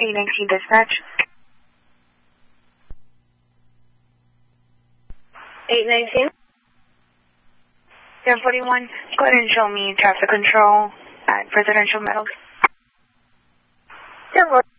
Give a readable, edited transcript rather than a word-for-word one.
819 dispatch. 819. 1041, go ahead and show me traffic control at Presidential Metals. 1041.